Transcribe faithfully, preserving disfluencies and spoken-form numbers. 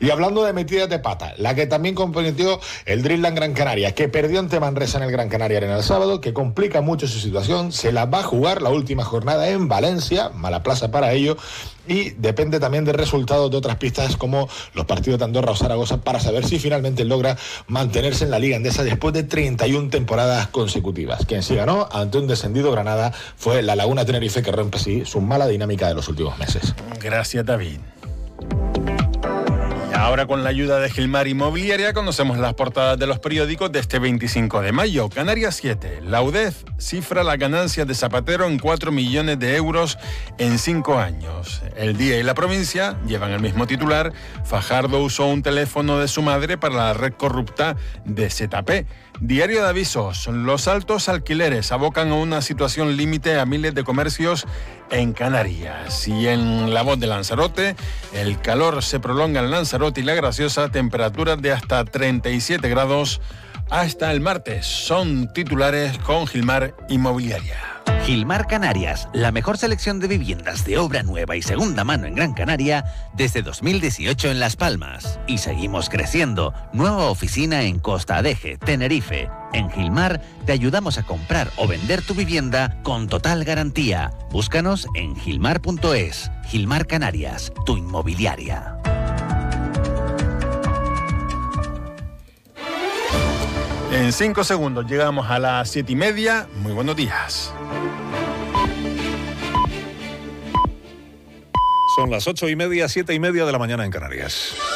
Y hablando de metidas de pata, la que también comprometió el Dreamland Gran Canaria, que perdió ante Manresa en el Gran Canaria Arena el sábado, que complica mucho su situación, se la va a jugar la última jornada en Valencia, mala plaza para ello, y depende también de resultados de otras pistas como los partidos de Andorra o Zaragoza para saber si finalmente logra mantenerse en la Liga Endesa después de treinta y una temporadas consecutivas. Quien sí ganó ante un descendido Granada fue la Laguna Tenerife, que rompe así su mala dinámica de los últimos meses. Gracias, David. Ahora, con la ayuda de Gilmar Inmobiliaria, conocemos las portadas de los periódicos de este veinticinco de mayo. Canarias siete. La U D E F cifra las ganancias de Zapatero en cuatro millones de euros en cinco años. El Día y La Provincia llevan el mismo titular. Fajardo usó un teléfono de su madre para la red corrupta de Z P. Diario de Avisos. Los altos alquileres abocan a una situación límite a miles de comercios en Canarias. Y en La Voz de Lanzarote, el calor se prolonga en Lanzarote y La Graciosa, temperaturas de hasta treinta y siete grados hasta el martes. Son titulares con Gilmar Inmobiliaria. Gilmar Canarias, la mejor selección de viviendas de obra nueva y segunda mano en Gran Canaria desde dos mil dieciocho en Las Palmas. Y seguimos creciendo. Nueva oficina en Costa Adeje, Tenerife. En Gilmar te ayudamos a comprar o vender tu vivienda con total garantía. Búscanos en gilmar punto es. Gilmar Canarias, tu inmobiliaria. En cinco segundos llegamos a las siete y media. Muy buenos días. Son las ocho y media, siete y media de la mañana en Canarias.